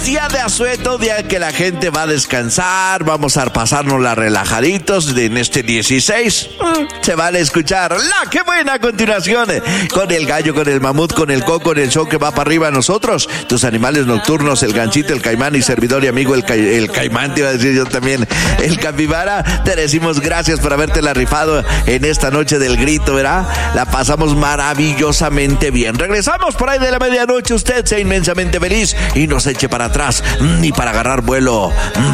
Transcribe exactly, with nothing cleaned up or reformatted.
día de asueto, día que la gente va a descansar, vamos a pasárnosla relajaditos en este dieciséis. Se vale escuchar La Qué Buena a continuación, con el gallo, con el mamut, con el coco, en el show que va para arriba a nosotros, tus animales nocturnos, el ganchito, el caimán y servidor y amigo, el, ca el caimán, te iba a decir yo también, el capibara. Te decimos gracias por haberte la rifado en esta noche del grito, ¿verdad? La pasamos maravillosamente bien. Regresamos por ahí de la medianoche. Usted sea inmensamente feliz y no se eche para atrás ni para agarrar vuelo.